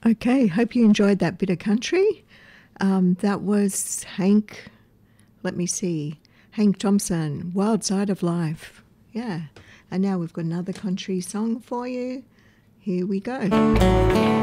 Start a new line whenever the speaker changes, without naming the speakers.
Okay, hope you enjoyed that bit of country. That was Hank, let me see, Hank Thompson, Wild Side of Life. Yeah, and now we've got another country song for you. Here we go.